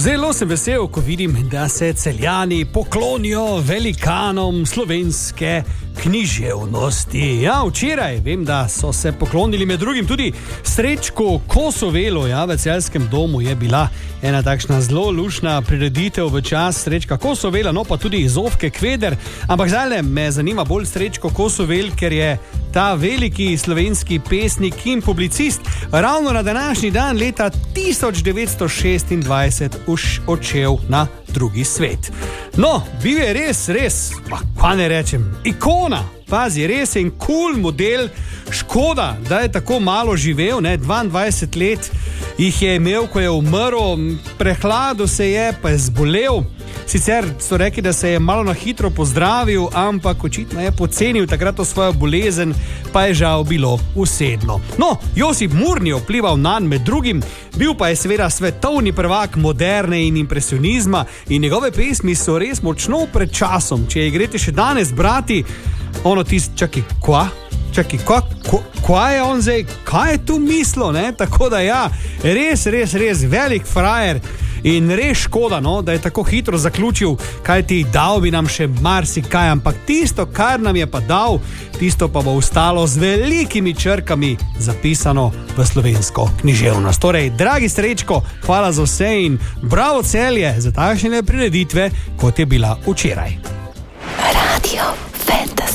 Zelo sem vesel, ko vidim, da se Celjani poklonijo velikanom slovenske književnosti. Ja, včeraj vem, da so se poklonili med drugim tudi Srečku Kosovelu. Ja, v Celjskem domu je bila ena takšna zelo lušna prireditev v čas Srečka Kosovela, no pa tudi Zofke Kveder. Ampak zdaj me zanima bolj Srečko Kosovel, ker je ta veliki slovenski pesnik in publicist ravno na današnji dan leta 1926 odšel na drugi svet. No, bil je res, pa ne rečem, ikona, pazi, res je in cool model. Škoda, da je tako malo živel, ne, 22 let jih je imel, ko je umrl, prehladil se je, pa je zbolel. Sicer so rekli, da se je malo na hitro pozdravil, ampak očitno je pocenil takrat svojo bolezen, pa je žal bilo usedno. No, Josip Murni je vplival nanj med drugim, bil pa je seveda svetovni prvak moderne in impresionizma in njegove pesmi so res močno pred časom. Če jih greste še danes brati, ono čakaj, kaj je on zdaj, kaj je tu mislil, ne? Tako da ja, res velik frajer. In res škoda, no, da je tako hitro zaključil, kaj ti dal bi nam še marsikaj, ampak tisto, kar nam je pa dal, tisto pa bo ostalo z velikimi črkami zapisano v slovensko književnost. Torej, dragi Srečko, hvala za vse in bravo Celje za takšne prireditve, kot je bila včeraj. Radio Fantasy.